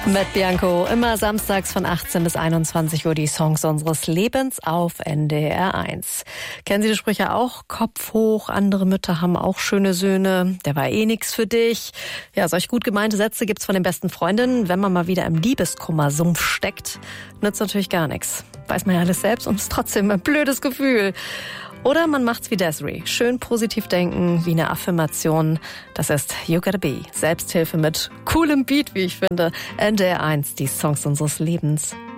Mit Bianco, immer samstags von 18 bis 21 Uhr die Songs unseres Lebens auf NDR 1. Kennen Sie die Sprüche auch? Kopf hoch, andere Mütter haben auch schöne Söhne, der war eh nix für dich. Ja, solch gut gemeinte Sätze gibt's von den besten Freundinnen. Wenn man mal wieder im Liebeskummersumpf steckt, nützt natürlich gar nichts. Weiß man ja alles selbst und ist trotzdem ein blödes Gefühl. Oder man macht's wie Desiree. Schön positiv denken, wie eine Affirmation. Das ist You Gotta Be. Selbsthilfe mit coolem Beat, wie ich finde. NDR 1, die Songs unseres Lebens.